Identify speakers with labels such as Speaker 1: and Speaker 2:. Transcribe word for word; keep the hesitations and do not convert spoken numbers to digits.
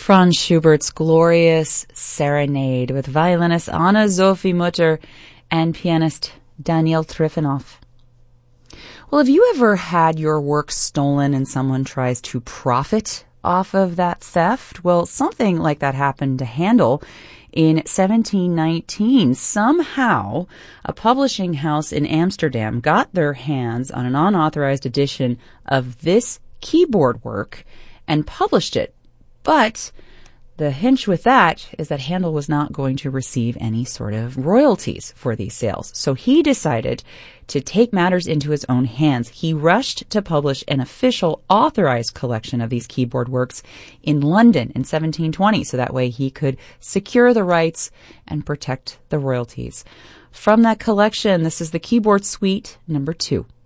Speaker 1: Franz Schubert's glorious Serenade with violinist Anna-Sophie Mutter and pianist Daniel Trifonov. Well, have you ever had your work stolen and someone tries to profit off of that theft? Well, something like that happened to Handel in seventeen nineteen. Somehow, a publishing house in Amsterdam got their hands on an unauthorized edition of this keyboard work and published it. But the hinge with that is that Handel was not going to receive any sort of royalties for these sales. So he decided to take matters into his own hands. He rushed to publish an official authorized collection of these keyboard works in London in seventeen twenty, so that way he could secure the rights and protect the royalties. From that collection, this is the Keyboard Suite number two.